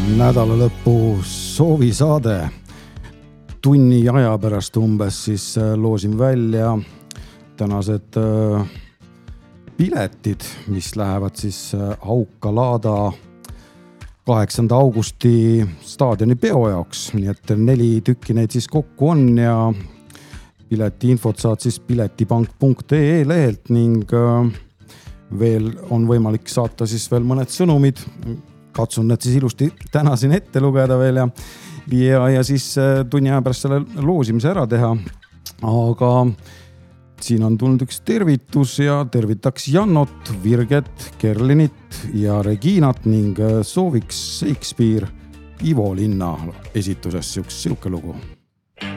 Nädalalõppu soovisaade. Tunni aja pärast umbes siis loosin välja tänased piletid, mis lähevad siis Hauka-Laada 8. augusti staadioni peo jaoks. Nii et 4 tükki neid siis kokku on ja piletiinfot saad siis piletipank.ee lehelt ning veel on võimalik saata siis veel mõned sõnumid. Katsun need siis ilusti täna siin ette lugeda veel ja siis tunni aja pärast selle loosimise ära teha. Aga siin on tulnud üks tervitus ja tervitaks Jannot, Virget, Kerlinit ja Reginat ning sooviks Shakespeare Ivo linna esituses siuke lugu.